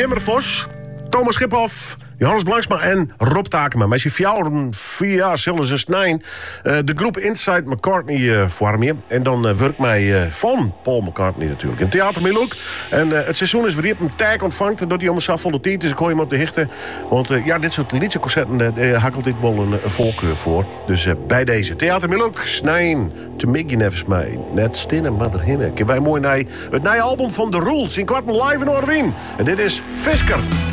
Jimmer Vos, Thomas Schiphoff, Johannes Blanksma en Rob Takema. Met z'n 4 jaar zullen ze snijden. De groep Inside McCartney vormen. En dan werkt mij van Paul McCartney natuurlijk. In Theater Milhoek. En het seizoen is weer een taak ontvangt. Dat hij om zichzelf volle tijd is. Ik gooi hem op de hichten. Want dit soort liedjeconcerten hakkelt dit wel een voorkeur voor. Dus bij deze Theater Milhoek. Snijden. Te miggen nevens mij. Net stinnen, maar erheen. Wij mooi naar het nieuwe album van The Rules. In kwarten live in Orwin. En dit is Fisker.